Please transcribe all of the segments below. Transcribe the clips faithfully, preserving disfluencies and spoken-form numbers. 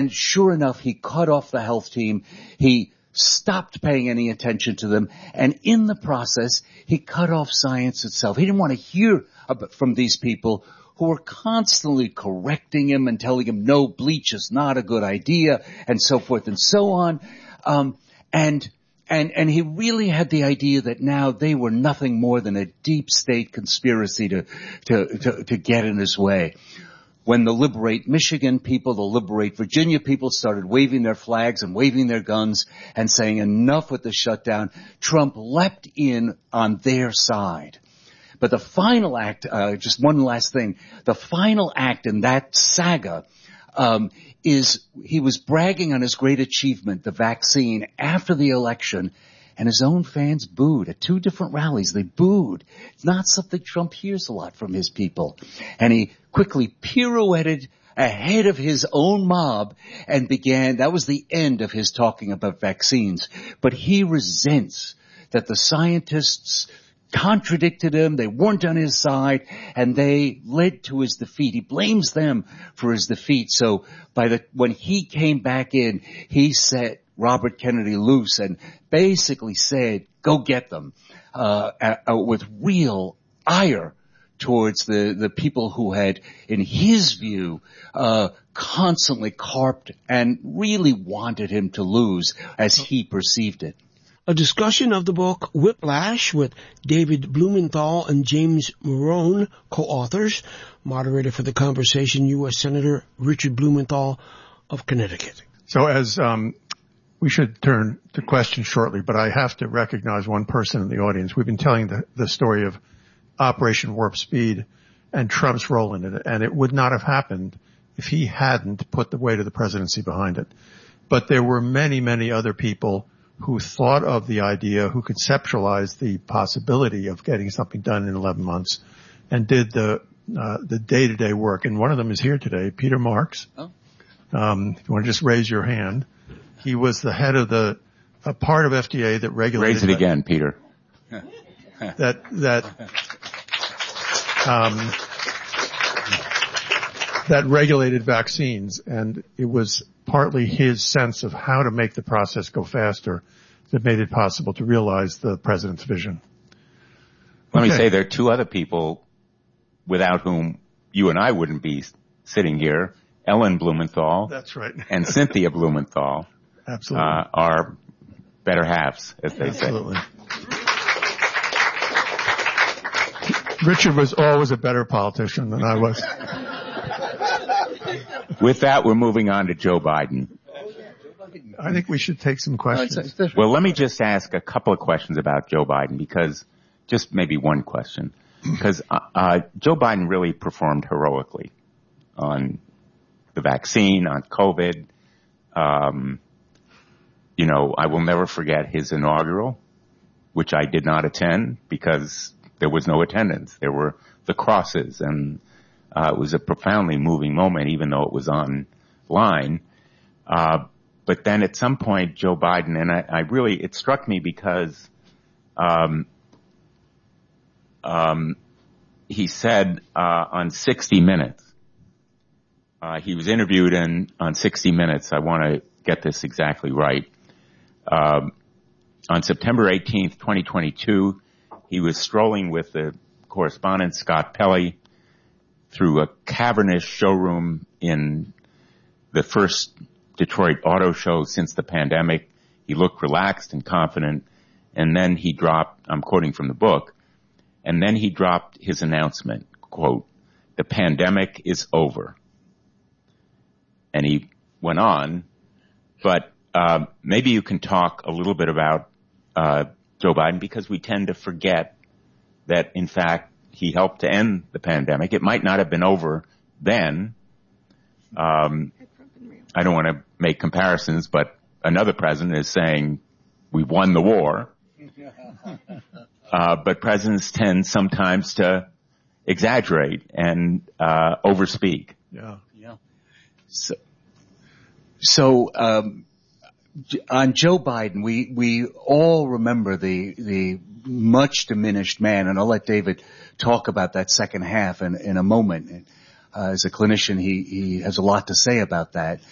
And sure enough, he cut off the health team. He stopped paying any attention to them. And in the process, he cut off science itself. He didn't want to hear about, from these people who were constantly correcting him and telling him, no, bleach is not a good idea, and so forth and so on. Um, and, and, and he really had the idea that now they were nothing more than a deep state conspiracy to, to, to, to get in his way. When the Liberate Michigan people, the Liberate Virginia people started waving their flags and waving their guns and saying enough with the shutdown, Trump leapt in on their side. But the final act, uh, just one last thing, the final act in that saga, um, is he was bragging on his great achievement, the vaccine, after the election, and his own fans booed at two different rallies. They booed. It's not something Trump hears a lot from his people. And he quickly pirouetted ahead of his own mob and began, that was the end of his talking about vaccines. But he resents that the scientists contradicted him, they weren't on his side, and they led to his defeat. He blames them for his defeat. So by the, when he came back in, he set Robert Kennedy loose and basically said, go get them, uh, uh with real ire towards the, the people who had, in his view, uh, constantly carped and really wanted him to lose as he perceived it. A discussion of the book Whiplash with David Blumenthal and James Morone, co-authors. Moderator for the conversation, U S Senator Richard Blumenthal of Connecticut. So as um, we should turn to questions shortly, but I have to recognize one person in the audience. We've been telling the, the story of Operation Warp Speed and Trump's role in it, and it would not have happened if he hadn't put the weight of the presidency behind it. But there were many, many other people who thought of the idea, who conceptualized the possibility of getting something done in eleven months and did the uh, the day-to-day work. And one of them is here today, Peter Marks. Oh. Um, if you want to just raise your hand. He was the head of the a part of F D A that regulated... Raise it again, Peter. That, that, um, that regulated vaccines, and it was partly his sense of how to make the process go faster that made it possible to realize the president's vision. Let okay. me say there are two other people without whom you and I wouldn't be sitting here. Ellen Blumenthal. That's right. And Cynthia Blumenthal. Absolutely. Uh, are better halves, as they Absolutely. say. Richard was always a better politician than I was. With that, we're moving on to Joe Biden. I think we should take some questions. Well, let me just ask a couple of questions about Joe Biden, because just maybe one question. Because uh, uh, Joe Biden really performed heroically on the vaccine, on COVID. Um, you know, I will never forget his inaugural, which I did not attend because there was no attendance. There were the crosses, and uh, it was a profoundly moving moment, even though it was online. Uh, but then at some point, Joe Biden, and I, I really, it struck me because um, um, he said uh, on sixty minutes, uh, he was interviewed in, on sixty minutes, I want to get this exactly right, um, on September eighteenth, twenty twenty-two, he was strolling with the correspondent Scott Pelley through a cavernous showroom in the first Detroit auto show since the pandemic. He looked relaxed and confident, and then he dropped, I'm quoting from the book, and then he dropped his announcement, quote, "The pandemic is over." And he went on, but uh, maybe you can talk a little bit about uh, Joe Biden, because we tend to forget that, in fact, he helped to end the pandemic. It might not have been over then. Um, I don't want to make comparisons, but another president is saying we've won the war. Uh, but presidents tend sometimes to exaggerate and uh, overspeak. Yeah, yeah. So, so um, on Joe Biden, we we all remember the the much diminished man, and I'll let David talk about that second half in in a moment. Uh, as a clinician, he he has a lot to say about that.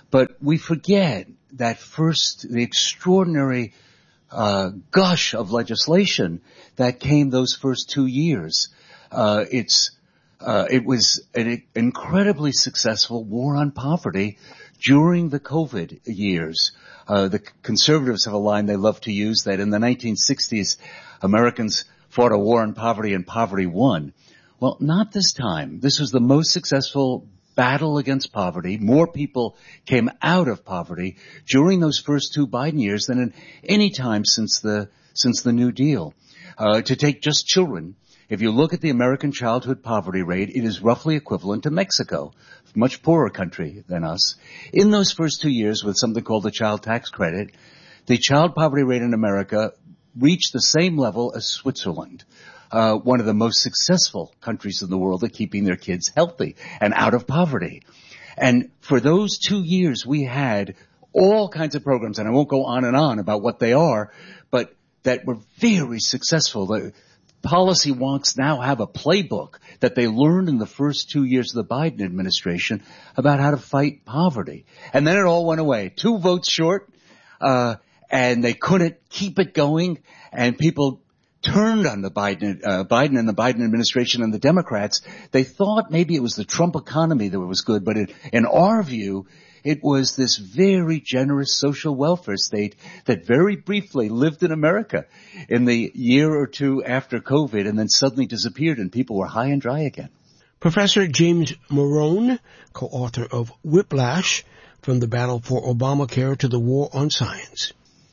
But we forget that first, the extraordinary uh, gush of legislation that came those first two years. Uh, it's uh, it was an incredibly successful war on poverty during the COVID years. Uh, the conservatives have a line they love to use, that in the nineteen sixties, Americans fought a war on poverty and poverty won. Well, not this time. This was the most successful battle against poverty. More people came out of poverty during those first two Biden years than in any time since the since the New Deal. Uh, to take just children, if you look at the American childhood poverty rate, it is roughly equivalent to Mexico, a much poorer country than us. In those first two years, with something called the child tax credit, the child poverty rate in America reached the same level as Switzerland. Uh, one of the most successful countries in the world at keeping their kids healthy and out of poverty. And for those two years, we had all kinds of programs, and I won't go on and on about what they are, but that were very successful. The policy wonks now have a playbook that they learned in the first two years of the Biden administration about how to fight poverty. And then it all went away. Two votes short, uh, and they couldn't keep it going, and people turned on the Biden, uh, Biden and the Biden administration and the Democrats. They thought maybe it was the Trump economy that was good, but it, in our view, it was this very generous social welfare state that very briefly lived in America in the year or two after COVID and then suddenly disappeared and people were high and dry again. Professor James Morone, co-author of Whiplash, From the Battle for Obamacare to the War on Science.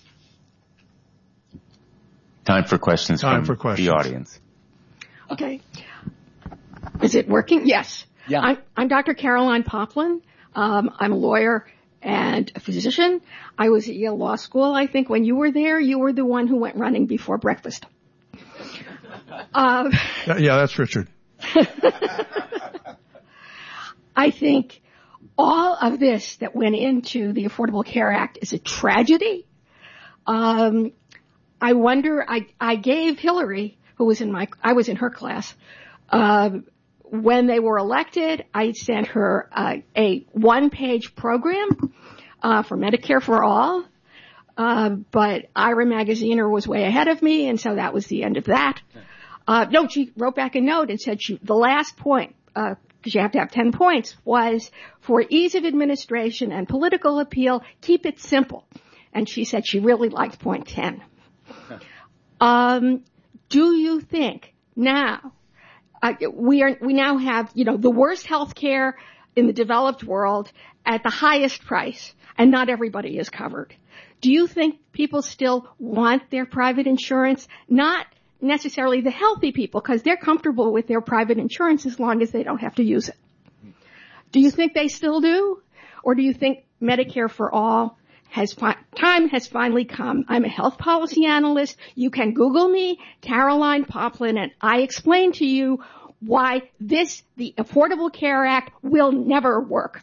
Time for questions Time from for questions. the audience. Okay. Is it working? Yes. Yeah. I'm, I'm Doctor Caroline Poplin. Um, I'm a lawyer and a physician. I was at Yale Law School. I think when you were there, you were the one who went running before breakfast. Uh, Yeah, that's Richard. I think all of this that went into the Affordable Care Act is a tragedy. Um, I wonder, I, I gave Hillary, who was in my, I was in her class, uh, when they were elected, I sent her uh, a one-page program uh, for Medicare for All, uh, but Ira Magaziner was way ahead of me, and so that was the end of that. Uh, no, she wrote back a note and said she, the last point, uh, because you have to have ten points, was for ease of administration and political appeal, keep it simple. And she said she really liked point ten. Um, do you think now, uh, we are, we now have, you know, the worst health care in the developed world at the highest price, and not everybody is covered. Do you think people still want their private insurance? Not necessarily the healthy people, because they're comfortable with their private insurance as long as they don't have to use it. Do you think they still do? Or do you think Medicare for All has fi- time has finally come? I'm a health policy analyst. You can Google me, Caroline Poplin, and I explain to you why this, the Affordable Care Act, will never work.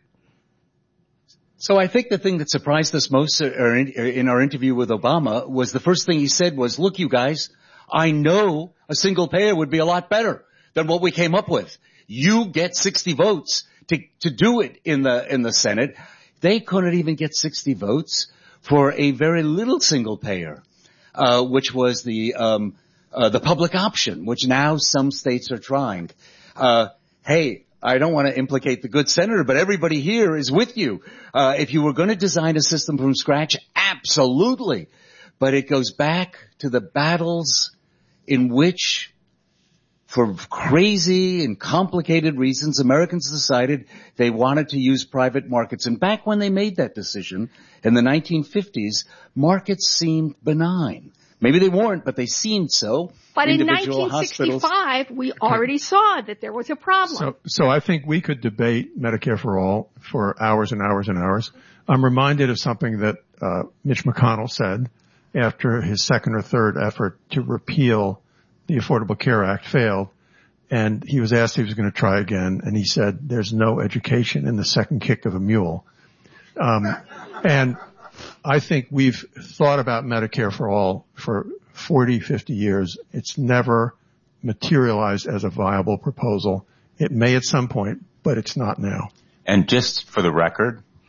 So I think the thing that surprised us most in our interview with Obama was the first thing he said was, look, you guys, I know a single payer would be a lot better than what we came up with. You get sixty votes to, to do it in the, in the Senate. They couldn't even get sixty votes for a very little single payer, uh, which was the, um, uh, the public option, which now some states are trying. Uh, hey, I don't want to implicate the good senator, but everybody here is with you. Uh, if you were going to design a system from scratch, absolutely. But it goes back to the battles in which, for crazy and complicated reasons, Americans decided they wanted to use private markets. And back when they made that decision in the nineteen fifties, markets seemed benign. Maybe they weren't, but they seemed so. But Individual in nineteen sixty-five, hospitals. we already saw that there was a problem. So, so I think we could debate Medicare for All for hours and hours and hours. I'm reminded of something that uh, Mitch McConnell said after his second or third effort to repeal the Affordable Care Act failed. And he was asked if he was going to try again, and he said, there's no education in the second kick of a mule. Um, and I think we've thought about Medicare for All for forty, fifty years. It's never materialized as a viable proposal. It may at some point, but it's not now. And just for the record,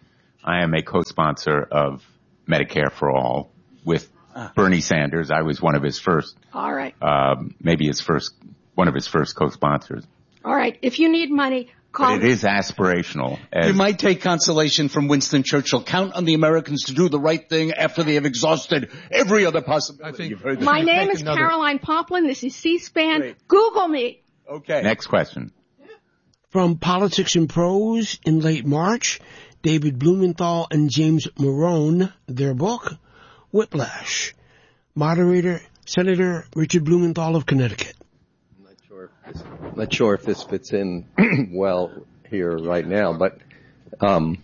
I am a co-sponsor of Medicare for All with Bernie Sanders. I was one of his first. All right. Um, maybe his first, one of his first co-sponsors. All right. If you need money, call. But it is aspirational. As, You might take consolation from Winston Churchill. Count on the Americans to do the right thing after they have exhausted every other possibility. I think- You've heard that. My name Take is another- Caroline Poplin. This is C-SPAN. Great. Google me. Okay. next question. From Politics and Prose in late March, David Blumenthal and James Morone, their book, Whiplash. Moderator, Senator Richard Blumenthal of Connecticut. I'm not sure if this, I'm not sure if this fits in well here right now, but um,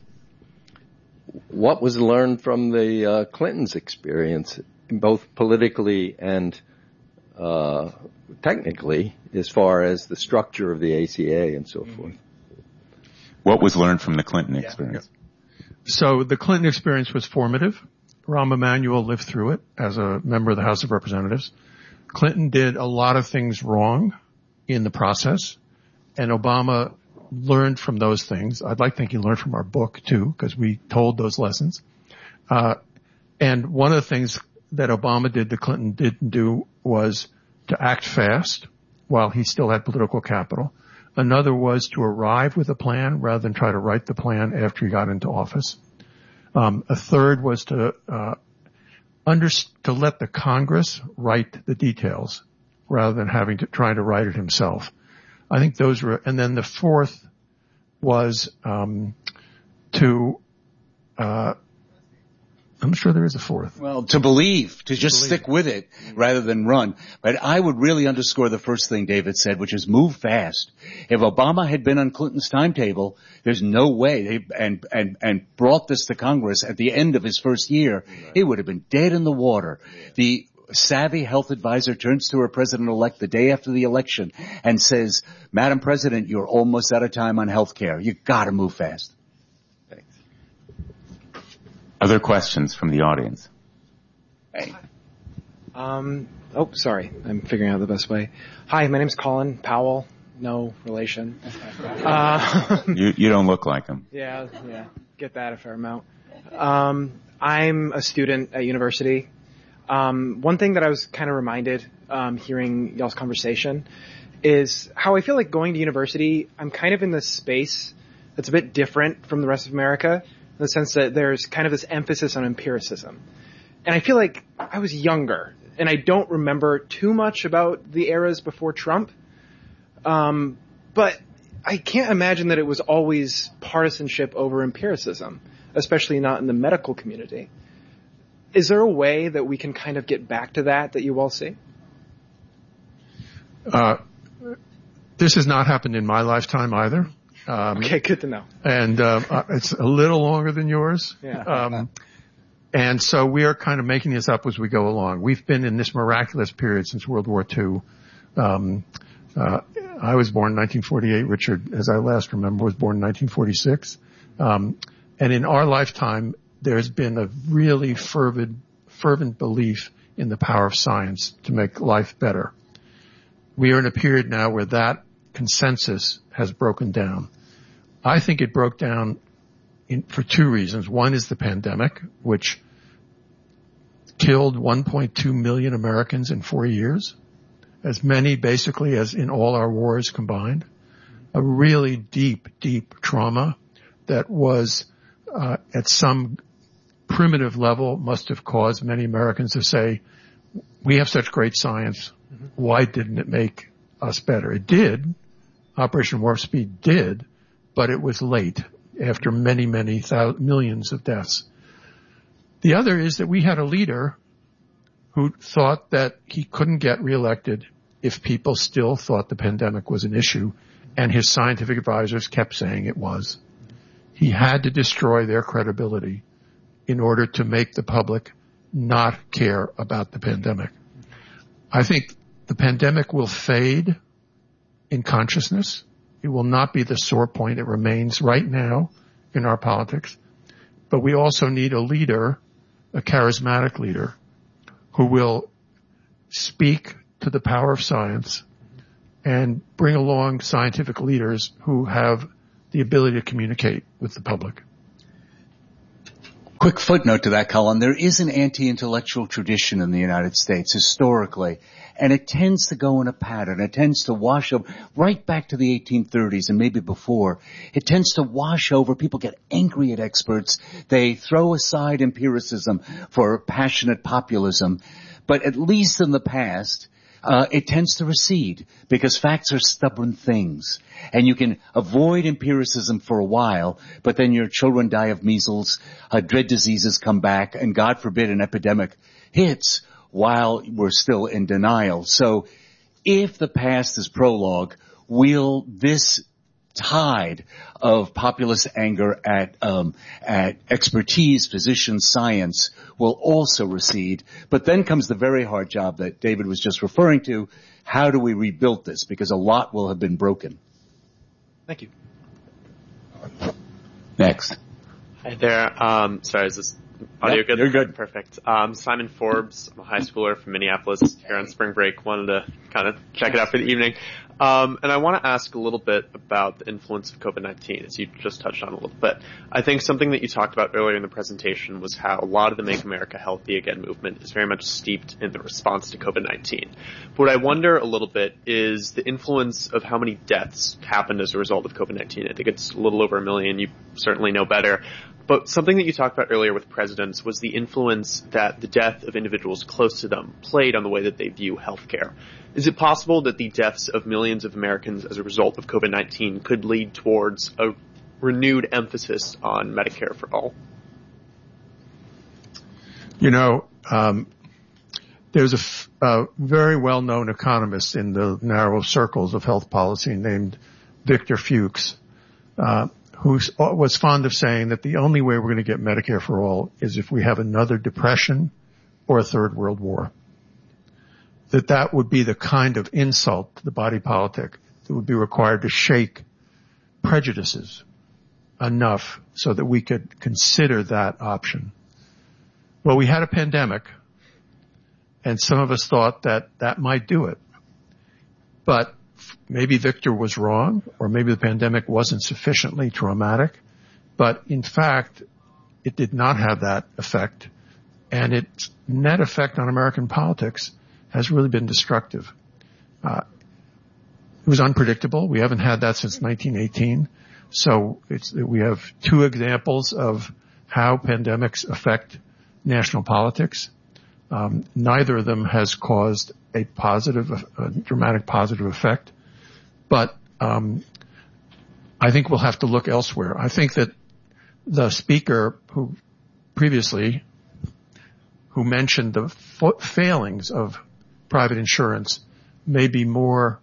what was learned from the uh, Clintons' experience, both politically and uh, technically, as far as the structure of the A C A and so forth? What was learned from the Clinton experience? So the Clinton experience was formative. Rahm Emanuel lived through it as a member of the House of Representatives. Clinton did a lot of things wrong in the process, and Obama learned from those things. I'd like to think he learned from our book, too, because we told those lessons. Uh, and one of the things that Obama did that Clinton didn't do was to act fast while he still had political capital. Another was to arrive with a plan rather than try to write the plan after he got into office. Um, a third was to uh, under, to let the Congress write the details rather than having to try to write it himself. I think those were, and then the fourth was um, to. Uh, I'm sure there is a fourth. Well, to believe, to just believe. stick with it rather than run. But I would really underscore the first thing David said, which is move fast. If Obama had been on Clinton's timetable, there's no way, they, and, and, and brought this to Congress at the end of his first year, he would have been dead in the water. The savvy health advisor turns to her president-elect the day after the election and says, Madam President, you're almost out of time on health care. You gotta move fast. Other questions from the audience? Hey. Um, oh, sorry. I'm figuring out the best way. Hi, my name's Colin Powell. No relation. Uh, You, you don't look like him. yeah, yeah. Get that a fair amount. Um, I'm a student at university. Um, one thing that I was kind of reminded, um, hearing y'all's conversation is how I feel like going to university, I'm kind of in this space that's a bit different from the rest of America, in the sense that there's kind of this emphasis on empiricism. And I feel like I was younger, and I don't remember too much about the eras before Trump. Um, but I can't imagine that it was always partisanship over empiricism, especially not in the medical community. Is there a way that we can kind of get back to that, that you all see? Uh, this has not happened in my lifetime either. Um, Okay, good to know. and uh, uh, it's a little longer than yours. Yeah. Um, and so we are kind of making this up as we go along. We've been in this miraculous period since World War Two. Um, uh, I was born in nineteen forty-eight. Richard, as I last remember, was born in nineteen forty-six. Um, and in our lifetime, there's been a really fervent, fervent belief in the power of science to make life better. We are in a period now where that consensus has broken down. I think it broke down in, for two reasons. One is the pandemic, which killed one point two million Americans in four years, as many basically as in all our wars combined. A really deep, deep trauma that was uh, at some primitive level must have caused many Americans to say, we have such great science. Why didn't it make us better? It did. Operation Warp Speed did, but it was late after many, many thousands, millions of deaths. The other is that we had a leader who thought that he couldn't get reelected if people still thought the pandemic was an issue, and his scientific advisors kept saying it was. He had to destroy their credibility in order to make the public not care about the pandemic. I think the pandemic will fade in consciousness. It will not be the sore point it remains right now in our politics. But we also need a leader, a charismatic leader, who will speak to the power of science and bring along scientific leaders who have the ability to communicate with the public. Quick footnote to that, Colin. There is an anti-intellectual tradition in the United States historically, and it tends to go in a pattern. It tends to wash over right back to the eighteen thirties and maybe before. It tends to wash over. People get angry at experts. They throw aside empiricism for passionate populism. But at least in the past, Uh, it tends to recede because facts are stubborn things, and you can avoid empiricism for a while, but then your children die of measles, uh, dread diseases come back, and God forbid an epidemic hits while we're still in denial. So if the past is prologue, will this tide of populist anger at um at expertise, physicians, science will also recede. But then comes the very hard job that David was just referring to. How do we rebuild this? Because a lot will have been broken. Thank you. Next. Hi there. Um, sorry, is this audio yep, good? You're good. Perfect. Um, Simon Forbes. I'm a high schooler from Minneapolis here on spring break. Wanted to kind of check it out for the evening. Um, and I want to ask a little bit about the influence of COVID nineteen, as you just touched on a little bit. I think something that you talked about earlier in the presentation was how a lot of the Make America Healthy Again movement is very much steeped in the response to COVID nineteen. But what I wonder a little bit is the influence of how many deaths happened as a result of COVID nineteen. I think it's a little over a million. You certainly know better. But something that you talked about earlier with presidents was the influence that the death of individuals close to them played on the way that they view healthcare. Is it possible that the deaths of millions of Americans as a result of COVID nineteen could lead towards a renewed emphasis on Medicare for all? You know, um, there's a, f- a very well-known economist in the narrow circles of health policy named Victor Fuchs, uh, who was fond of saying that the only way we're going to get Medicare for all is if we have another depression or a third world war. That that would be the kind of insult to the body politic that would be required to shake prejudices enough so that we could consider that option. Well, we had a pandemic, and some of us thought that that might do it. But maybe Victor was wrong, or maybe the pandemic wasn't sufficiently traumatic. But in fact, it did not have that effect, and its net effect on American politics has really been destructive. Uh, it was unpredictable. We haven't had that since nineteen eighteen. So it's, we have two examples of how pandemics affect national politics. Um, neither of them has caused a positive, a dramatic positive effect. But um, I think we'll have to look elsewhere. I think that the speaker who previously, who mentioned the fa- failings of private insurance may be more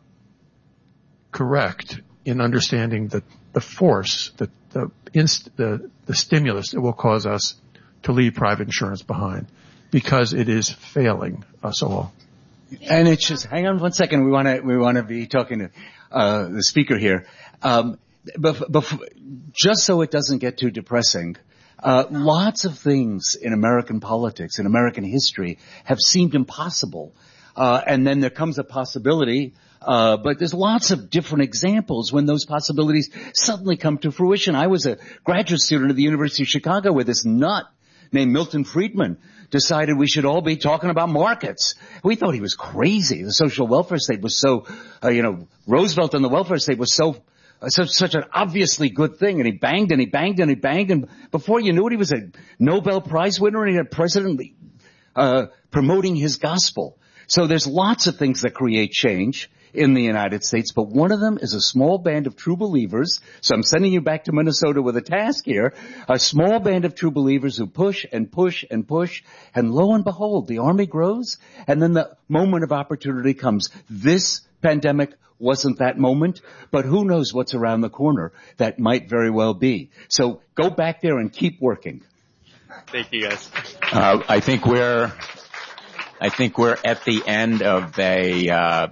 correct in understanding the, the force, the, the, inst, the, the stimulus that will cause us to leave private insurance behind, because it is failing us all. And it's just, hang on one second, we want to, we want to be talking to uh, the speaker here. Um, bef- bef- just so it doesn't get too depressing, uh, lots of things in American politics, in American history, have seemed impossible. Uh, and then there comes a possibility, uh, but there's lots of different examples when those possibilities suddenly come to fruition. I was a graduate student at the University of Chicago where this nut named Milton Friedman decided we should all be talking about markets. We thought he was crazy. The social welfare state was so, uh, you know, Roosevelt and the welfare state was so, uh, such, such an obviously good thing. And he banged and he banged and he banged. And before you knew it, he was a Nobel Prize winner and he had a president, uh, promoting his gospel. So there's lots of things that create change in the United States, but one of them is a small band of true believers. So I'm sending you back to Minnesota with a task here. A small band of true believers who push and push and push, and lo and behold, the army grows, and then the moment of opportunity comes. This pandemic wasn't that moment, but who knows what's around the corner that might very well be. So go back there and keep working. Thank you, guys. Uh, I think we're, I think we're at the end of a, uh,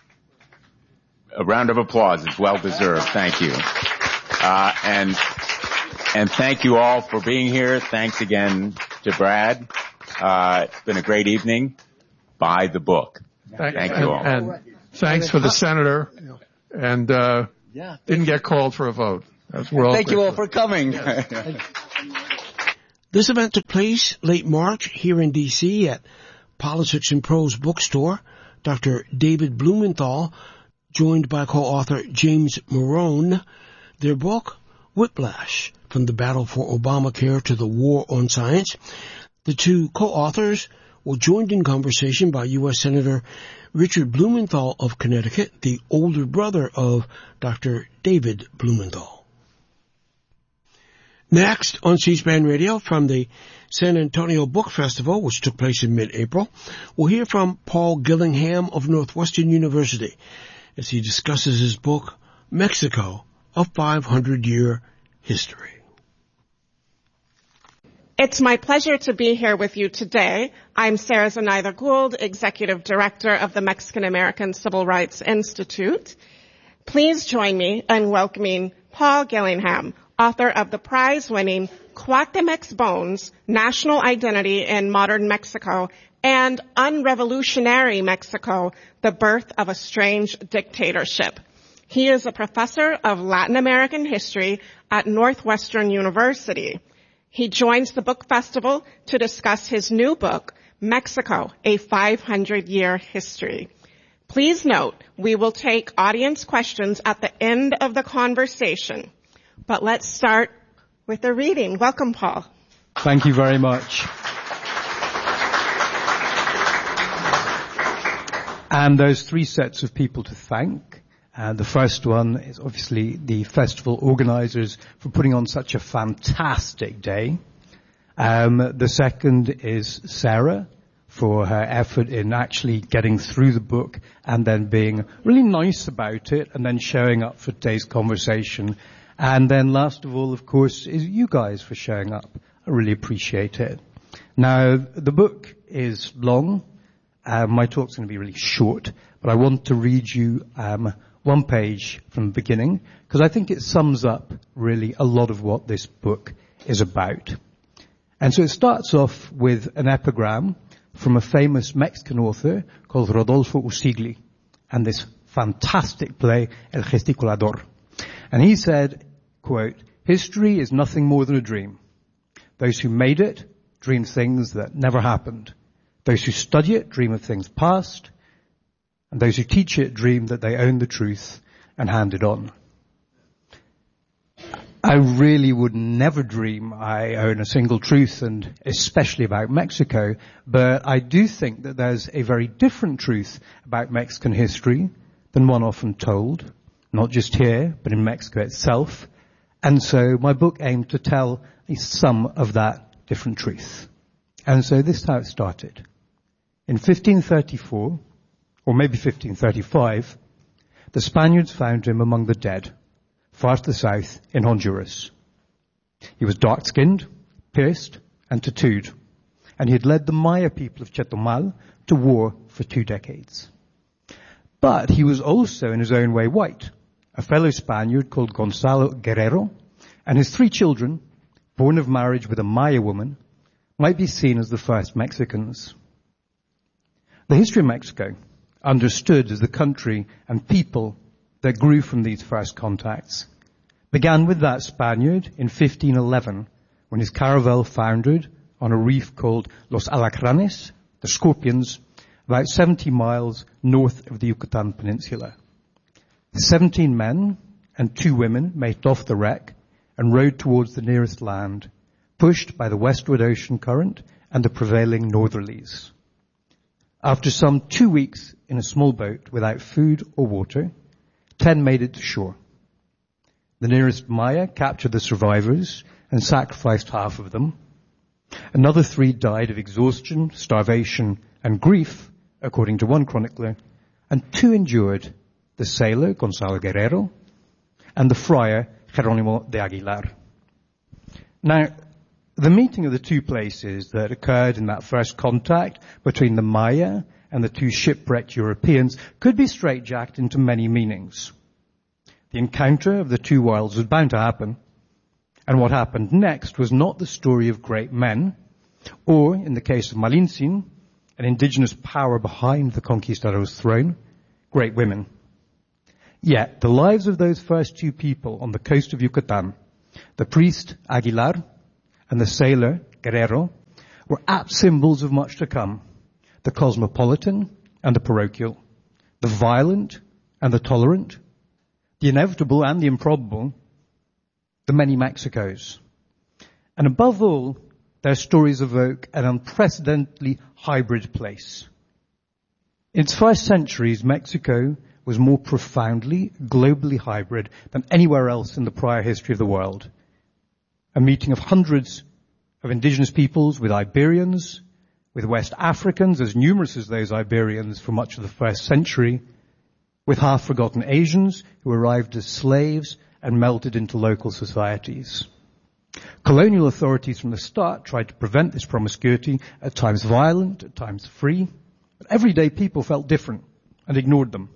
a round of applause is well deserved. Thank you. Uh, and, and thank you all for being here. Thanks again to Brad. Uh, it's been a great evening. Buy the book. Thank, thank you all. And, and thanks for the senator. And, uh, didn't get called for a vote. That's, we're all thank you all for coming. Yes. This event took place late March here in D C at Politics and Prose Bookstore. Doctor David Blumenthal, joined by co-author James Morone, their book, Whiplash, From the Battle for Obamacare to the War on Science. The two co-authors were joined in conversation by U S Senator Richard Blumenthal of Connecticut, the older brother of Doctor David Blumenthal. Next on C-SPAN Radio from the San Antonio Book Festival, which took place in mid-April, we'll hear from Paul Gillingham of Northwestern University as he discusses his book, Mexico, A five hundred year History. It's my pleasure to be here with you today. I'm Sarah Zenaida Gould, Executive Director of the Mexican American Civil Rights Institute. Please join me in welcoming Paul Gillingham, author of the prize-winning Cuauhtémoc's Bones, National Identity in Modern Mexico, and Unrevolutionary Mexico, The Birth of a Strange Dictatorship. He is a professor of Latin American history at Northwestern University. He joins the book festival to discuss his new book, Mexico, A five hundred year History. Please note, we will take audience questions at the end of the conversation. But let's start with the reading. Welcome, Paul. Thank you very much. And there's three sets of people to thank. And the first one is obviously the festival organizers for putting on such a fantastic day. Um, the second is Sarah for her effort in actually getting through the book and then being really nice about it and then showing up for today's conversation. And then last of all, of course, is you guys for showing up. I really appreciate it. Now, the book is long. Uh, my talk's going to be really short, but I want to read you um, one page from the beginning, because I think it sums up really a lot of what this book is about. And so it starts off with an epigram from a famous Mexican author called Rodolfo Usigli, and this fantastic play, El Gesticulador. And he said, quote, "History is nothing more than a dream. Those who made it dream things that never happened. Those who study it dream of things past. And those who teach it dream that they own the truth and hand it on." I really would never dream I own a single truth, and especially about Mexico, but I do think that there's a very different truth about Mexican history than one often told, not just here, but in Mexico itself. And so my book aimed to tell at least some of that different truth. And so this is how it started. In fifteen thirty-four, or maybe fifteen thirty-five, the Spaniards found him among the dead, far to the south in Honduras. He was dark-skinned, pierced, and tattooed, and he had led the Maya people of Chetumal to war for two decades. But he was also, in his own way, white. A fellow Spaniard called Gonzalo Guerrero, and his three children, born of marriage with a Maya woman, might be seen as the first Mexicans. The history of Mexico, understood as the country and people that grew from these first contacts, began with that Spaniard in fifteen eleven, when his caravel foundered on a reef called Los Alacranes, the Scorpions, about seventy miles north of the Yucatan Peninsula. Seventeen men and two women made off the wreck and rowed towards the nearest land, pushed by the westward ocean current and the prevailing northerlies. After some two weeks in a small boat without food or water, ten made it to shore. The nearest Maya captured the survivors and sacrificed half of them. Another three died of exhaustion, starvation, and grief, according to one chronicler, and two endured, the sailor, Gonzalo Guerrero, and the friar, Jerónimo de Aguilar. Now, the meeting of the two places that occurred in that first contact between the Maya and the two shipwrecked Europeans could be straitjacked into many meanings. The encounter of the two worlds was bound to happen, and what happened next was not the story of great men, or, in the case of Malintzin, an indigenous power behind the conquistador's throne, great women. Yet, the lives of those first two people on the coast of Yucatan, the priest Aguilar and the sailor Guerrero, were apt symbols of much to come. The cosmopolitan and the parochial, the violent and the tolerant, the inevitable and the improbable, the many Mexicos. And above all, their stories evoke an unprecedentedly hybrid place. In its first centuries, Mexico was more profoundly, globally hybrid than anywhere else in the prior history of the world. A meeting of hundreds of indigenous peoples with Iberians, with West Africans, as numerous as those Iberians for much of the first century, with half-forgotten Asians who arrived as slaves and melted into local societies. Colonial authorities from the start tried to prevent this promiscuity, at times violent, at times free, but everyday people felt different and ignored them.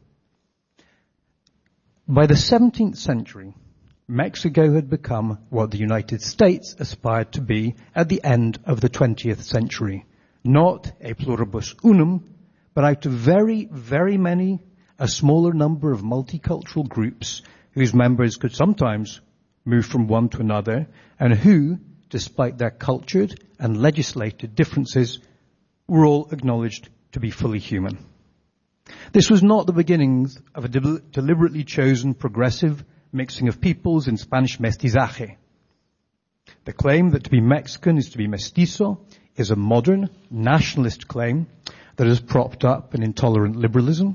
By the seventeenth century, Mexico had become what the United States aspired to be at the end of the twentieth century. Not a pluribus unum, but out of very, very many, a smaller number of multicultural groups whose members could sometimes move from one to another and who, despite their cultured and legislated differences, were all acknowledged to be fully human. This was not the beginnings of a del- deliberately chosen progressive mixing of peoples in Spanish mestizaje. The claim that to be Mexican is to be mestizo is a modern nationalist claim that has propped up an intolerant liberalism,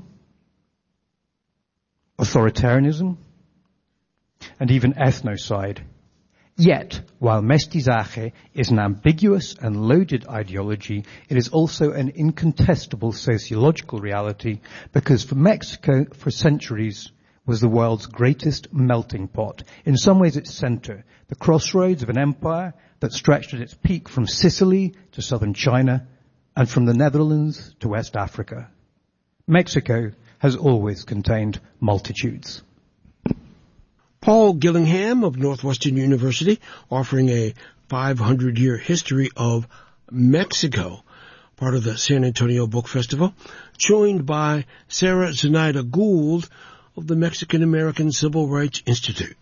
authoritarianism, and even ethnocide. Yet, while mestizaje is an ambiguous and loaded ideology, it is also an incontestable sociological reality because for Mexico, for centuries, was the world's greatest melting pot. In some ways its center, the crossroads of an empire that stretched at its peak from Sicily to southern China and from the Netherlands to West Africa. Mexico has always contained multitudes. Paul Gillingham of Northwestern University offering a five hundred year history of Mexico, part of the San Antonio Book Festival, joined by Sarah Zenaida Gould of the Mexican American Civil Rights Institute.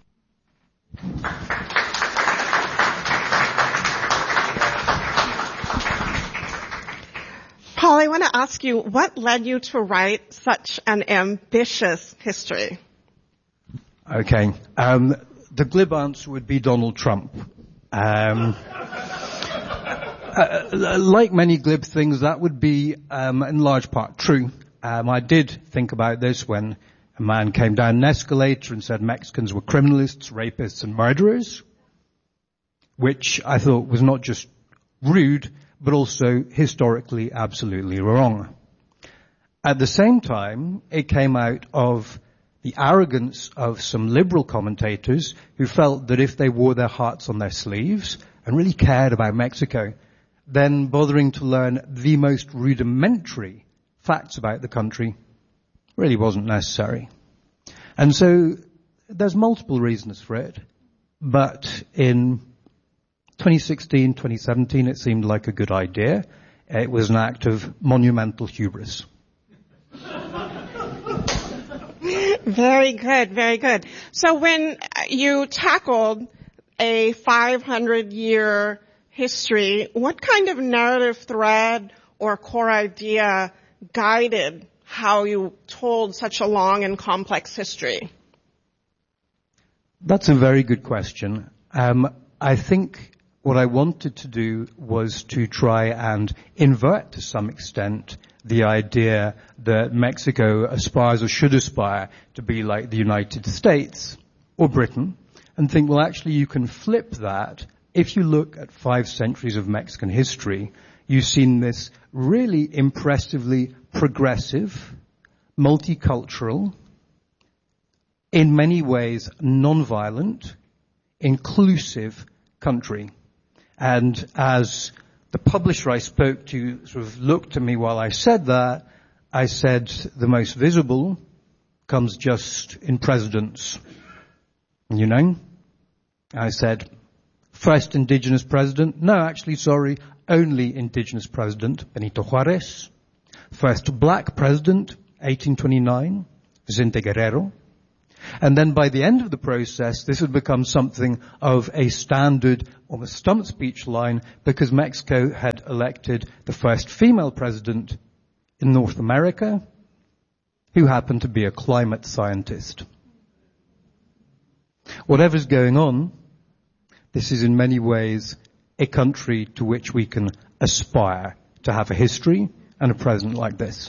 Paul, I want to ask you, what led you to write such an ambitious history? Okay. Um, the glib answer would be Donald Trump. Um, uh, like many glib things, that would be um, in large part true. Um, I did think about this when a man came down an escalator and said Mexicans were criminalists, rapists, and murderers, which I thought was not just rude, but also historically absolutely wrong. At the same time, it came out of the arrogance of some liberal commentators who felt that if they wore their hearts on their sleeves and really cared about Mexico, then bothering to learn the most rudimentary facts about the country really wasn't necessary. And so there's multiple reasons for it, but in twenty sixteen, twenty seventeen, it seemed like a good idea. It was an act of monumental hubris. Very good, very good. So when you tackled a five hundred year history, what kind of narrative thread or core idea guided how you told such a long and complex history? That's a very good question. Um, I think what I wanted to do was to try and invert to some extent the idea that Mexico aspires or should aspire to be like the United States or Britain, and think, well, actually you can flip that. If you look at five centuries of Mexican history, you've seen this really impressively progressive, multicultural, in many ways non-violent, inclusive country. And as the publisher I spoke to sort of looked at me while I said that, I said the most visible comes just in presidents. You know? I said, first indigenous president, no, actually, sorry, only indigenous president, Benito Juarez. First black president, eighteen twenty-nine, Vicente Guerrero. And then by the end of the process, this would become something of a standard, almost stump speech line, because Mexico had elected the first female president in North America, who happened to be a climate scientist. Whatever's going on, this is in many ways a country to which we can aspire to have a history and a president like this.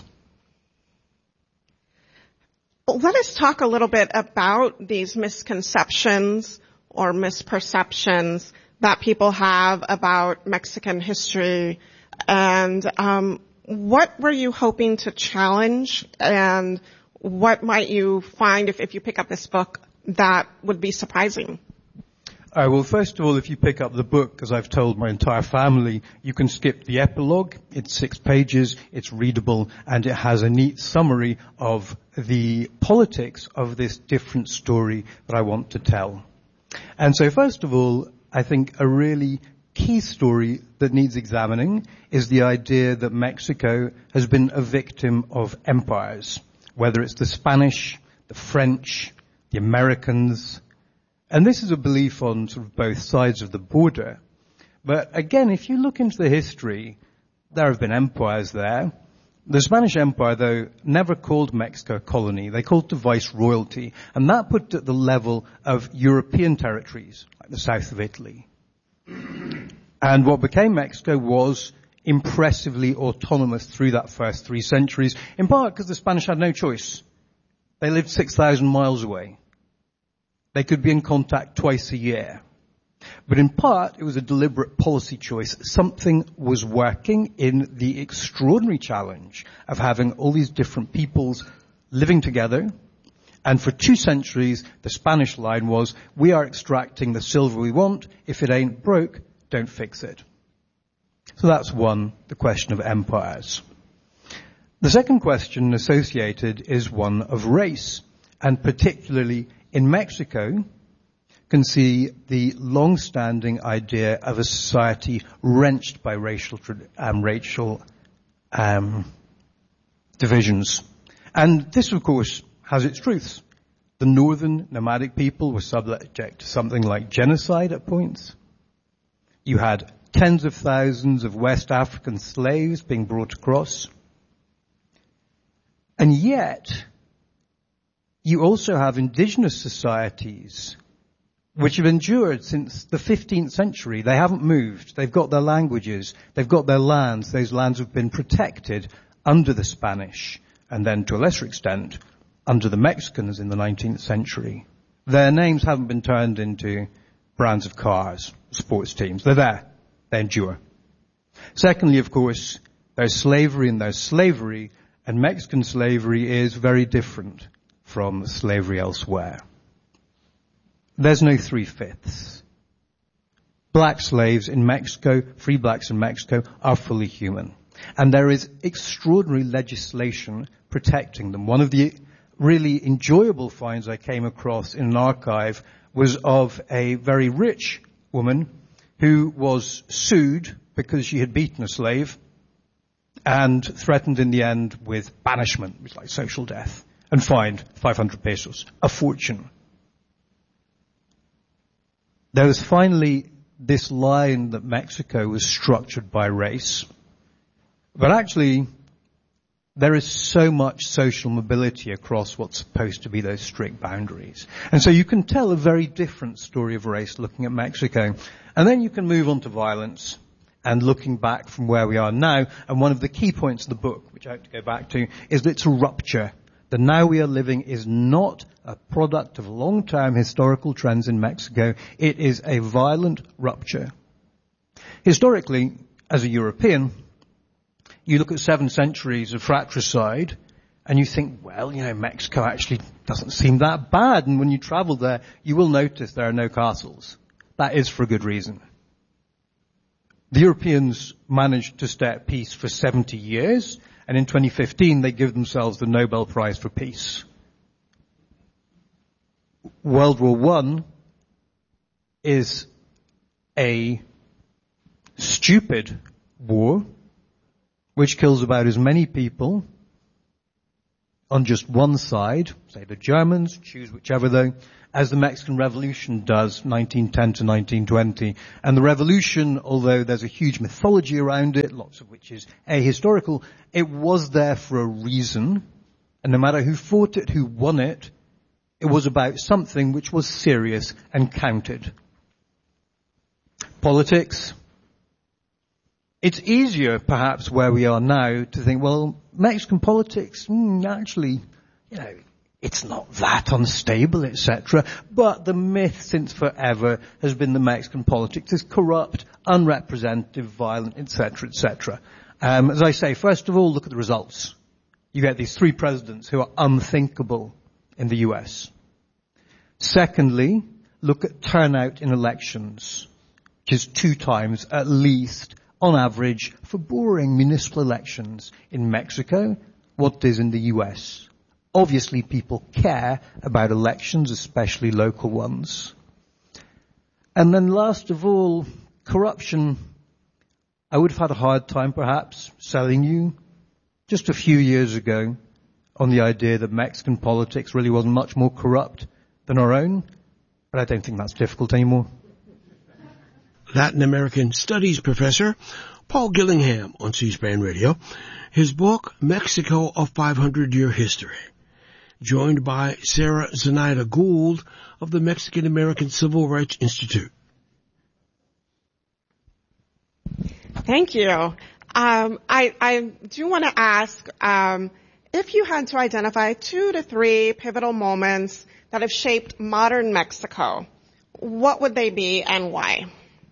Let us talk a little bit about these misconceptions or misperceptions that people have about Mexican history, and um, what were you hoping to challenge, and what might you find if, if you pick up this book that would be surprising? Uh, well, first of all, if you pick up the book, as I've told my entire family, you can skip the epilogue. It's six pages, it's readable, and it has a neat summary of the politics of this different story that I want to tell. And so first of all, I think a really key story that needs examining is the idea that Mexico has been a victim of empires, whether it's the Spanish, the French, the Americans. And this is a belief on sort of both sides of the border. But again, if you look into the history, there have been empires there. The Spanish Empire, though, never called Mexico a colony. They called it a viceroyalty. And that put it at the level of European territories, like the south of Italy. And what became Mexico was impressively autonomous through that first three centuries, in part because the Spanish had no choice. They lived six thousand miles away. They could be in contact twice a year. But in part, it was a deliberate policy choice. Something was working in the extraordinary challenge of having all these different peoples living together. And for two centuries, the Spanish line was, we are extracting the silver we want. If it ain't broke, don't fix it. So that's one, the question of empires. The second question associated is one of race, and particularly in Mexico, can see the long-standing idea of a society wrenched by racial um, racial um, divisions. And this, of course, has its truths. The northern nomadic people were subject to something like genocide at points. You had tens of thousands of West African slaves being brought across. And yet, you also have indigenous societies which have endured since the fifteenth century. They haven't moved. They've got their languages. They've got their lands. Those lands have been protected under the Spanish, and then to a lesser extent, under the Mexicans in the nineteenth century. Their names haven't been turned into brands of cars, sports teams. They're there. They endure. Secondly, of course, there's slavery and there's slavery, and Mexican slavery is very different from slavery elsewhere. There's no three-fifths. Black slaves in Mexico, free blacks in Mexico, are fully human. And there is extraordinary legislation protecting them. One of the really enjoyable finds I came across in an archive was of a very rich woman who was sued because she had beaten a slave and threatened in the end with banishment, which is like social death, and fined five hundred pesos, a fortune. There was finally this line that Mexico was structured by race. But actually, there is so much social mobility across what's supposed to be those strict boundaries. And so you can tell a very different story of race looking at Mexico. And then you can move on to violence and looking back from where we are now. And one of the key points of the book, which I have to go back to, is that it's a rupture. The now we are living is not a product of long-term historical trends in Mexico. It is a violent rupture. Historically, as a European, you look at seven centuries of fratricide and you think, well, you know, Mexico actually doesn't seem that bad. And when you travel there, you will notice there are no castles. That is for a good reason. The Europeans managed to stay at peace for seventy years. And in twenty fifteen, they give themselves the Nobel Prize for Peace. World War One is a stupid war which kills about as many people on just one side, say the Germans, choose whichever though, as the Mexican Revolution does, nineteen ten to nineteen twenty. And the revolution, although there's a huge mythology around it, lots of which is ahistorical, it was there for a reason. And no matter who fought it, who won it, it was about something which was serious and counted. Politics. It's easier, perhaps, where we are now to think, well, Mexican politics, mm, actually, you know, it's not that unstable, et cetera. But the myth since forever has been the Mexican politics is corrupt, unrepresentative, violent, et cetera, et cetera. Um, as I say, first of all, look at the results. You get these three presidents who are unthinkable in the U S. Secondly, look at turnout in elections, which is two times at least, on average, for boring municipal elections in Mexico, what it is in the U S. Obviously, people care about elections, especially local ones. And then last of all, corruption. I would have had a hard time, perhaps, selling you just a few years ago on the idea that Mexican politics really wasn't much more corrupt than our own, but I don't think that's difficult anymore. Latin American Studies professor Paul Gillingham on C-SPAN Radio. His book, Mexico, A five hundred year History. Joined by Sarah Zenaida Gould of the Mexican American Civil Rights Institute. Thank you. Um, I, I do want to ask um, if you had to identify two to three pivotal moments that have shaped modern Mexico, what would they be and why?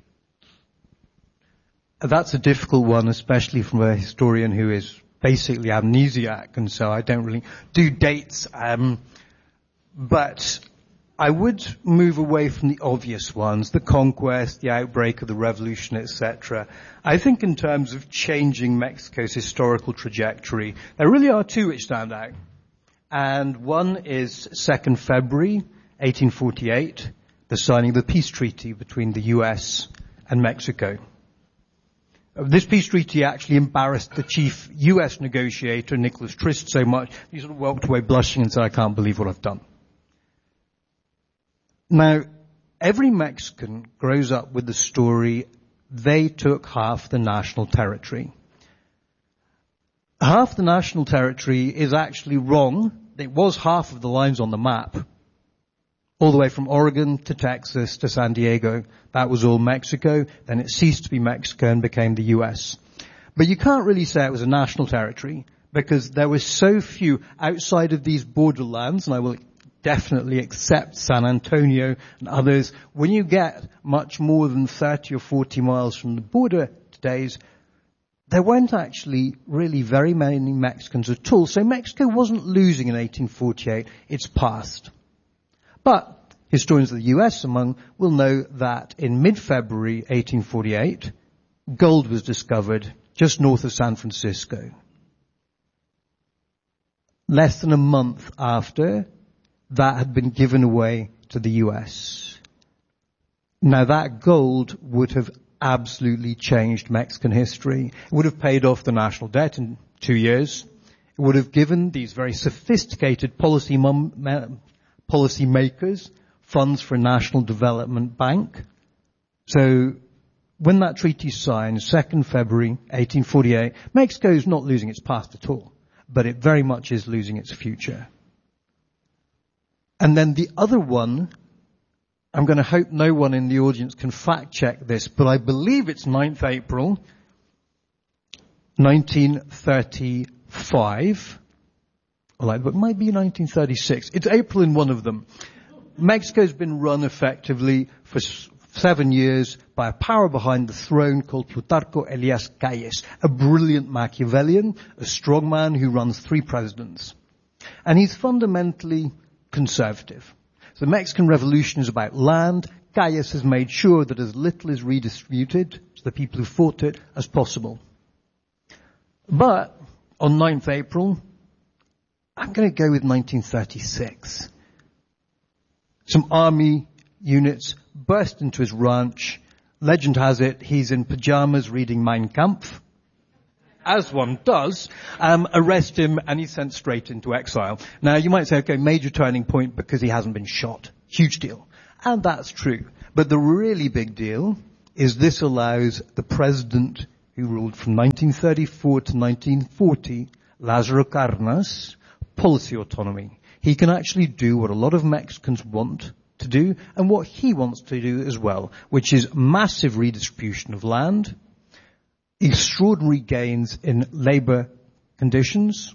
That's a difficult one, especially from a historian who is basically amnesiac, and so I don't really do dates. Um, but I would move away from the obvious ones, the conquest, the outbreak of the revolution, et cetera. I think in terms of changing Mexico's historical trajectory, there really are two which stand out. And one is second February eighteen forty-eight, the signing of the peace treaty between the U S and Mexico. This peace treaty actually embarrassed the chief U S negotiator, Nicholas Trist, so much, he sort of walked away blushing and said, I can't believe what I've done. Now, every Mexican grows up with the story, they took half the national territory. Half the national territory is actually wrong. It was half of the lines on the map. All the way from Oregon to Texas to San Diego. That was all Mexico. Then it ceased to be Mexico and became the U S. But you can't really say it was a national territory because there were so few outside of these borderlands, and I will definitely accept San Antonio and others. When you get much more than thirty or forty miles from the border today's, there weren't actually really very many Mexicans at all. So Mexico wasn't losing in eighteen forty-eight. It's past. But historians of the U S among will know that in mid-February eighteen forty-eight, gold was discovered just north of San Francisco. Less than a month after, that had been given away to the U S. Now that gold would have absolutely changed Mexican history. It would have paid off the national debt in two years. It would have given these very sophisticated policy mum, policy makers funds for a national development bank. So when that treaty is signed, second February eighteen forty-eight, Mexico is not losing its past at all, but it very much is losing its future. And then the other one, I'm going to hope no one in the audience can fact check this, but I believe it's ninth April nineteen thirty-five. But it might be nineteen thirty-six. It's April in one of them. Mexico's been run effectively for seven years by a power behind the throne called Plutarco Elias Calles, a brilliant Machiavellian, a strong man who runs three presidents. And he's fundamentally conservative. So the Mexican Revolution is about land. Calles has made sure that as little is redistributed to the people who fought it as possible. But on ninth April, I'm going to go with nineteen thirty-six. Some army units burst into his ranch. Legend has it he's in pajamas reading Mein Kampf. as one does, um, arrest him, and he's sent straight into exile. Now, you might say, okay, major turning point because he hasn't been shot. Huge deal. And that's true. But the really big deal is this allows the president who ruled from nineteen thirty-four to nineteen forty, Lázaro Cárdenas, policy autonomy. He can actually do what a lot of Mexicans want to do and what he wants to do as well, which is massive redistribution of land, extraordinary gains in labor conditions,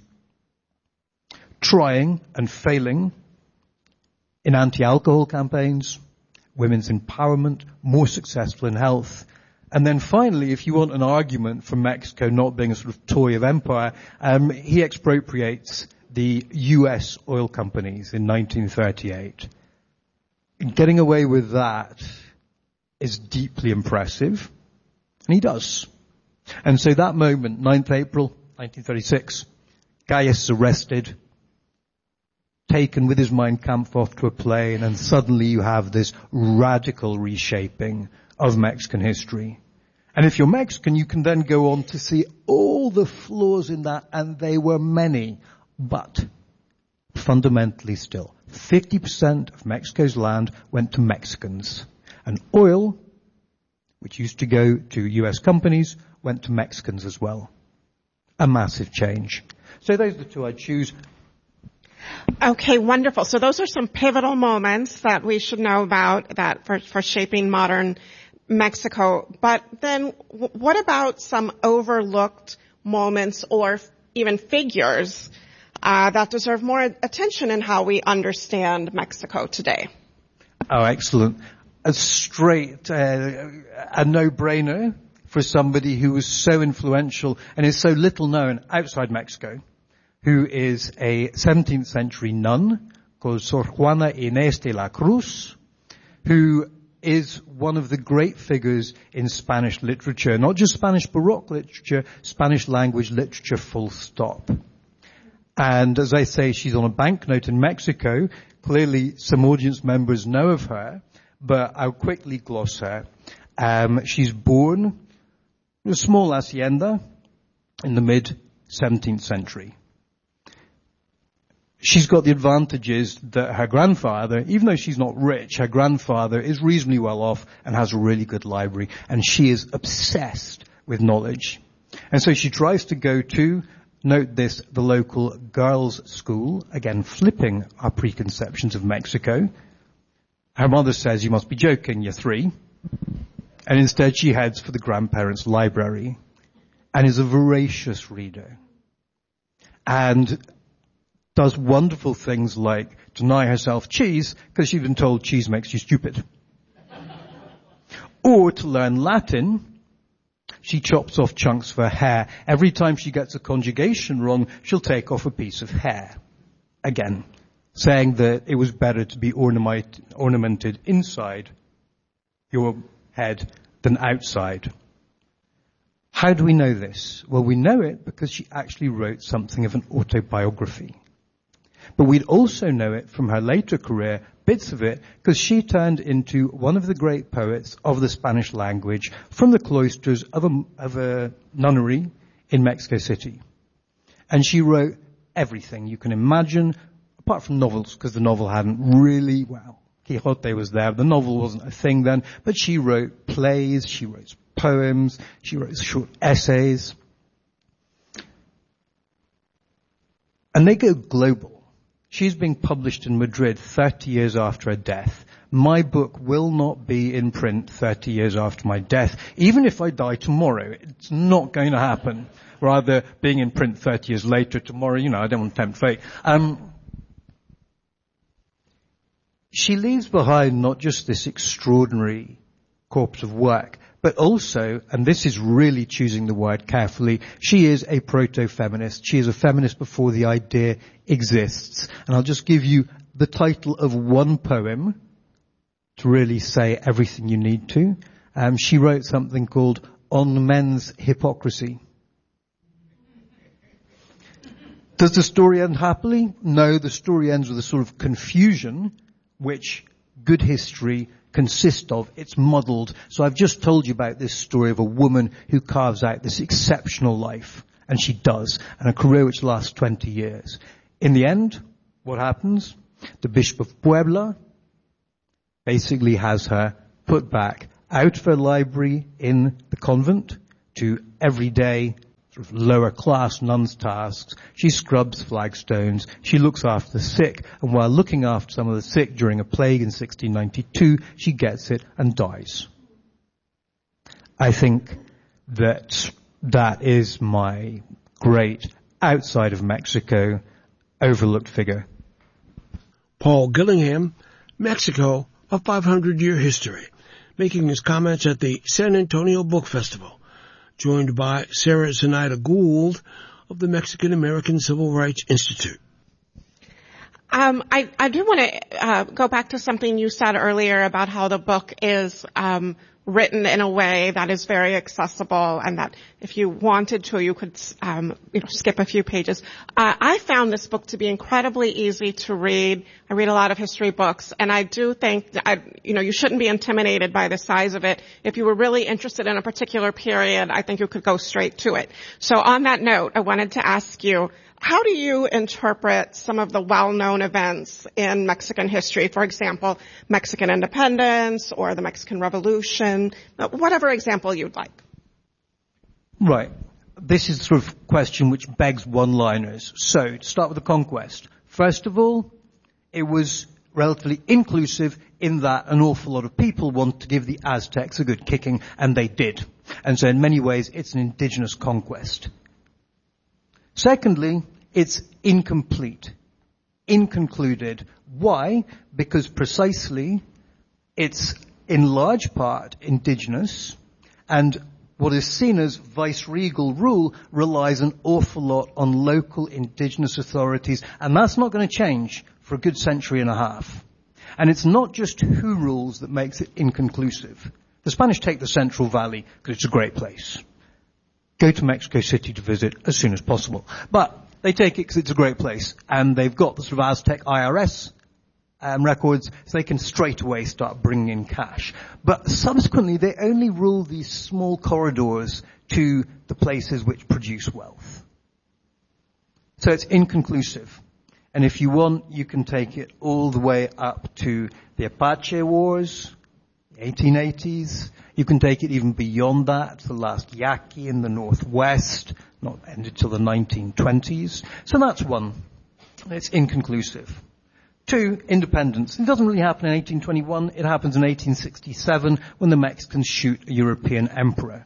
trying and failing in anti-alcohol campaigns, women's empowerment, more successful in health. And then finally, if you want an argument for Mexico not being a sort of toy of empire, um, he expropriates the U S oil companies in nineteen thirty-eight. Getting away with that is deeply impressive, and he does. And so that moment, ninth of April, nineteen thirty-six, Gaius is arrested, taken with his Mein Kampf off to a plane, and suddenly you have this radical reshaping of Mexican history. And if you're Mexican, you can then go on to see all the flaws in that, and they were many. But fundamentally still, fifty percent of Mexico's land went to Mexicans. And oil, which used to go to U S companies, went to Mexicans as well. A massive change. So those are the two I'd choose. Okay, wonderful. So those are some pivotal moments that we should know about that for, for shaping modern Mexico. But then what about some overlooked moments or even figures uh, that deserve more attention in how we understand Mexico today? Oh, excellent. A straight, uh, a no-brainer for somebody who was so influential and is so little known outside Mexico, who is a seventeenth century nun called Sor Juana Inés de la Cruz, who is one of the great figures in Spanish literature, not just Spanish Baroque literature, Spanish language literature full stop. And as I say, she's on a banknote in Mexico. Clearly some audience members know of her, but I'll quickly gloss her. Um, she's born in a small hacienda in the mid-seventeenth century. She's got the advantages that her grandfather, even though she's not rich, her grandfather is reasonably well off and has a really good library, and she is obsessed with knowledge. And so she tries to go to, note this, the local girls' school, again flipping our preconceptions of Mexico. Her mother says, "You must be joking, you're three." And instead she heads for the grandparents' library and is a voracious reader. And does wonderful things like deny herself cheese because she's been told cheese makes you stupid. Or to learn Latin, she chops off chunks of her hair. Every time she gets a conjugation wrong, she'll take off a piece of hair. Again, saying that it was better to be ornament, ornamented inside your head than outside. How do we know this? Well, we know it because she actually wrote something of an autobiography. But we'd also know it from her later career, bits of it, because she turned into one of the great poets of the Spanish language from the cloisters of a, of a nunnery in Mexico City. And she wrote everything you can imagine, apart from novels, because the novel hadn't really, well, Quixote was there, the novel wasn't a thing then, but she wrote plays, she wrote poems, she wrote short essays. And they go global. She's being published in Madrid thirty years after her death. My book will not be in print thirty years after my death, even if I die tomorrow. It's not going to happen. Rather, being in print thirty years later, tomorrow, you know, I don't want to tempt fate. Um, she leaves behind not just this extraordinary corpus of work, but also, and this is really choosing the word carefully, she is a proto-feminist. She is a feminist before the idea exists. And I'll just give you the title of one poem to really say everything you need to. Um, she wrote something called On Men's Hypocrisy. Does the story end happily? No, the story ends with a sort of confusion, which good history consist of. It's muddled. So I've just told you about this story of a woman who carves out this exceptional life And she does. And a career which lasts twenty years. In the end, what happens? The Bishop of Puebla basically has her put back out of her library in the convent to everyday sort of lower class nuns' tasks. She scrubs flagstones. She looks after the sick. And while looking after some of the sick during a plague in sixteen ninety-two, she gets it and dies. I think that that is my great outside of Mexico overlooked figure. Paul Gillingham, Mexico, a five hundred year history, making his comments at the San Antonio Book Festival, joined by Sarah Zenaida Gould of the Mexican American Civil Rights Institute. Um, I, I do want to uh, go back to something you said earlier about how the book is um, written in a way that is very accessible, and that if you wanted to, you could um, you know, skip a few pages. Uh, I found this book to be incredibly easy to read. I read a lot of history books, and I do think that I, you know you shouldn't be intimidated by the size of it. If you were really interested in a particular period, I think you could go straight to it. So on that note, I wanted to ask you, how do you interpret some of the well-known events in Mexican history? For example, Mexican independence or the Mexican Revolution, whatever example you'd like. Right. This is the sort of question which begs one-liners. So, to start with the conquest. First of all, it was relatively inclusive in that an awful lot of people wanted to give the Aztecs a good kicking, and they did. And so in many ways, it's an indigenous conquest. Secondly, it's incomplete, inconcluded. Why? Because precisely it's in large part indigenous, and what is seen as viceregal rule relies an awful lot on local indigenous authorities, and that's not going to change for a good century and a half. And it's not just who rules that makes it inconclusive. The Spanish take the Central Valley because it's a great place. Go to Mexico City to visit as soon as possible. But they take it because it's a great place, and they've got the sort of Aztec I R S um, records, so they can straight away start bringing in cash. But subsequently, they only rule these small corridors to the places which produce wealth. So it's inconclusive. And if you want, you can take it all the way up to the Apache Wars, the eighteen eighties. You can take it even beyond that, the last Yaqui in the Northwest, not ended till the nineteen twenties. So that's one. It's inconclusive. Two, independence. It doesn't really happen in eighteen twenty-one. It happens in eighteen sixty-seven when the Mexicans shoot a European emperor.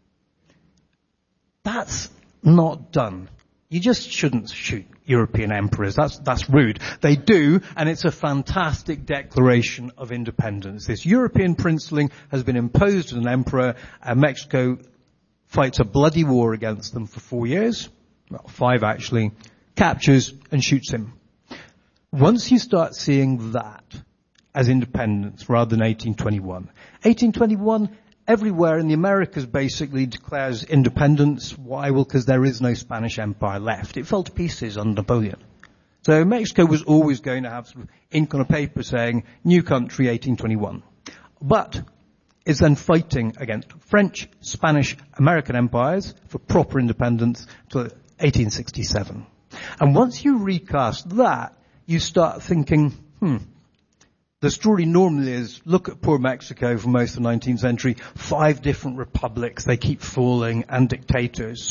That's not done. You just shouldn't shoot European emperors. That's, that's rude. They do, and it's a fantastic declaration of independence. This European princeling has been imposed as an emperor, and Mexico fights a bloody war against them for four years, well, five actually, captures and shoots him. Once you start seeing that as independence rather than eighteen twenty-one, eighteen twenty-one everywhere in the Americas basically declares independence. Why? Well, because there is no Spanish Empire left. It fell to pieces under Napoleon. So Mexico was always going to have sort of ink on a paper saying, new country, eighteen twenty-one. But it's then fighting against French, Spanish, American empires for proper independence till eighteen sixty-seven. And once you recast that, you start thinking, hmm, the story normally is, look at poor Mexico for most of the nineteenth century, five different republics, they keep falling, and dictators.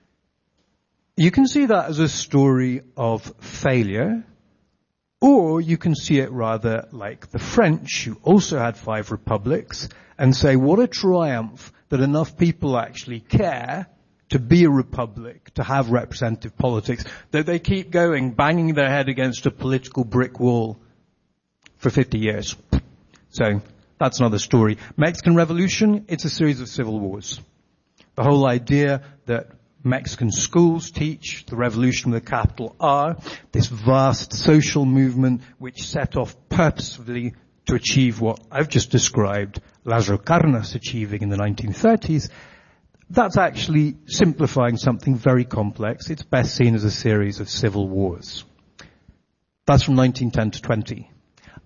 You can see that as a story of failure, or you can see it rather like the French, who also had five republics, and say, what a triumph that enough people actually care to be a republic, to have representative politics, that they keep going, banging their head against a political brick wall for fifty years. So that's another story. Mexican Revolution, it's a series of civil wars. The whole idea that Mexican schools teach the revolution with a capital R, this vast social movement which set off purposefully to achieve what I've just described Lázaro Cárdenas achieving in the nineteen thirties, that's actually simplifying something very complex. It's best seen as a series of civil wars. That's from nineteen ten to twenty.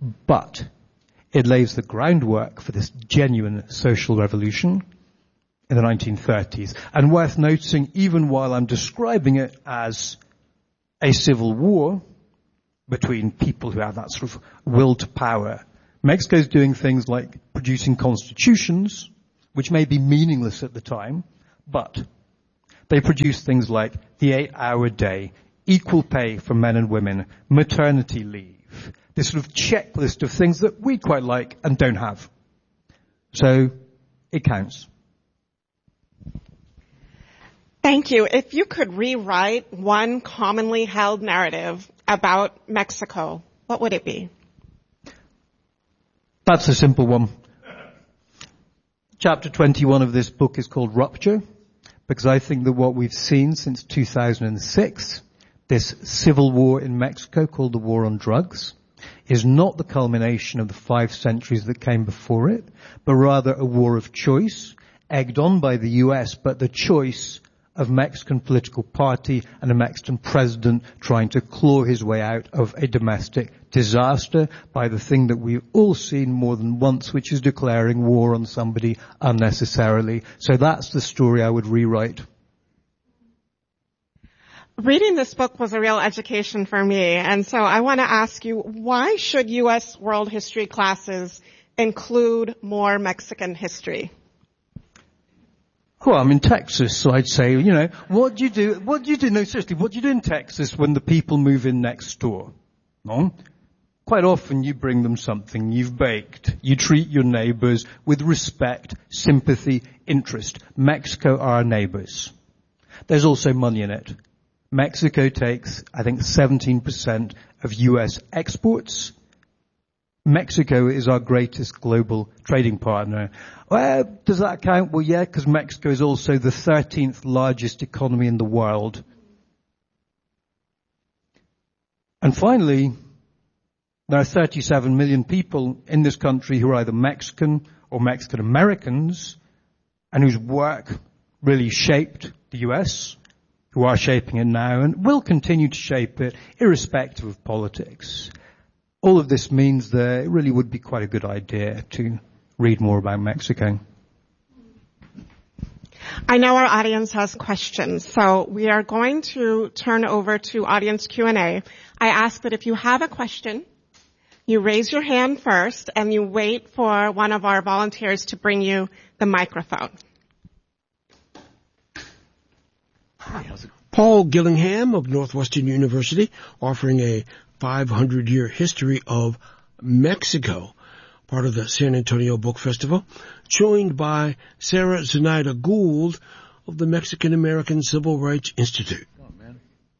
But it lays the groundwork for this genuine social revolution in the nineteen thirties. And worth noticing, even while I'm describing it as a civil war between people who have that sort of will to power, Mexico's doing things like producing constitutions, which may be meaningless at the time, but they produce things like the eight-hour day, equal pay for men and women, maternity leave, this sort of checklist of things that we quite like and don't have. So it counts. Thank you. If you could rewrite one commonly held narrative about Mexico, what would it be? That's a simple one. Chapter twenty-one of this book is called Rupture, because I think that what we've seen since two thousand six, this civil war in Mexico called the War on Drugs, is not the culmination of the five centuries that came before it, but rather a war of choice, egged on by the U S, but the choice of Mexican political party and a Mexican president trying to claw his way out of a domestic disaster by the thing that we've all seen more than once, which is declaring war on somebody unnecessarily. So that's the story I would rewrite. Reading this book was a real education for me, and so I want to ask you, why should U S world history classes include more Mexican history? Well, I'm in Texas, so I'd say, you know, what do you do, what do you do, no, seriously, what do you do in Texas when the people move in next door? No? Quite often you bring them something you've baked. You treat your neighbors with respect, sympathy, interest. Mexico are our neighbors. There's also money in it. Mexico takes, I think, seventeen percent of U S exports. Mexico is our greatest global trading partner. Well, does that count? Well, yeah, because Mexico is also the thirteenth largest economy in the world. And finally, there are thirty-seven million people in this country who are either Mexican or Mexican Americans and whose work really shaped the U S, who are shaping it now and will continue to shape it irrespective of politics. All of this means that it really would be quite a good idea to read more about Mexico. I know our audience has questions, so we are going to turn over to audience Q and A. I ask that if you have a question, you raise your hand first and you wait for one of our volunteers to bring you the microphone. Paul Gillingham of Northwestern University, offering a five hundred year history of Mexico, part of the San Antonio Book Festival, joined by Sarah Zenaida Gould of the Mexican American Civil Rights Institute. Oh, man.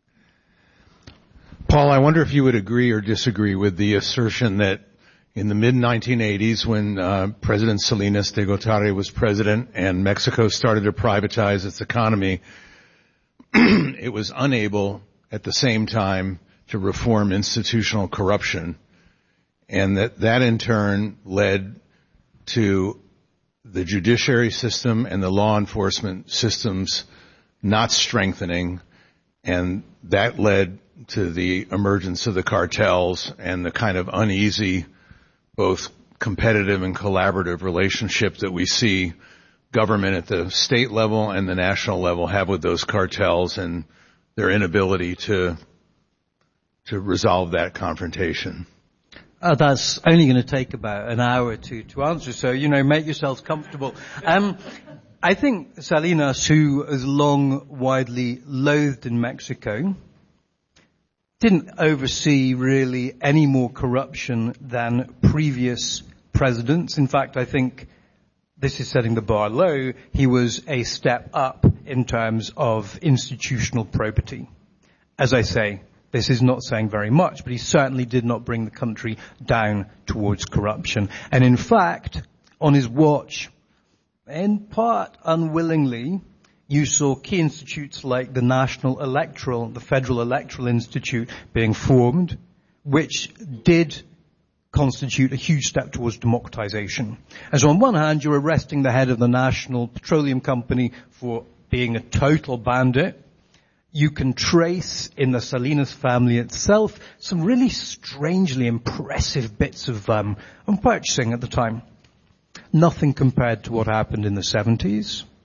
Paul, I wonder if you would agree or disagree with the assertion that in the mid nineteen eighties, when uh, President Salinas de Gortari was president and Mexico started to privatize its economy, it was unable at the same time to reform institutional corruption, and that that in turn led to the judiciary system and the law enforcement systems not strengthening, and that led to the emergence of the cartels and the kind of uneasy, both competitive and collaborative relationship that we see government at the state level and the national level have with those cartels and their inability to to resolve that confrontation. Uh, that's only going to take about an hour or two to answer, so, you know, make yourselves comfortable. Um, I think Salinas, who is long widely loathed in Mexico, didn't oversee really any more corruption than previous presidents. In fact, I think this is setting the bar low. He was a step up in terms of institutional probity. As I say, this is not saying very much, but he certainly did not bring the country down towards corruption. And in fact, on his watch, in part unwillingly, you saw key institutes like the National Electoral, the Federal Electoral Institute being formed, which did constitute a huge step towards democratization. And so on one hand, you're arresting the head of the National Petroleum Company for being a total bandit. You can trace in the Salinas family itself some really strangely impressive bits of, um, of purchasing at the time. Nothing compared to what happened in the seventies.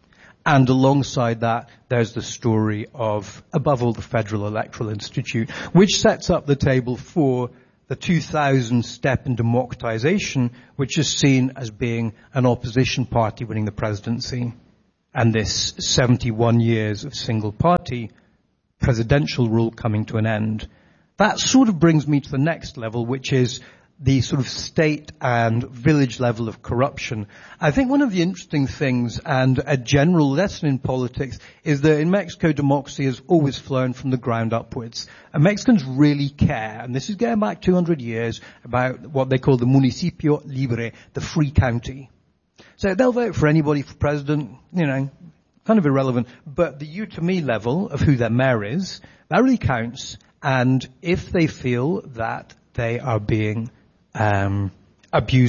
And alongside that, there's the story of, above all, the Federal Electoral Institute, which sets up the table for the two thousand step in democratization, which is seen as being an opposition party winning the presidency, and this seventy-one years of single party presidential rule coming to an end. That sort of brings me to the next level, which is the sort of state and village level of corruption. I think one of the interesting things, and a general lesson in politics, is that in Mexico, democracy has always flown from the ground upwards. And Mexicans really care, and this is going back two hundred years, about what they call the municipio libre, the free county. So they'll vote for anybody for president, you know, kind of irrelevant. But the you to me level of who their mayor is, that really counts. And if they feel that they are being um, abused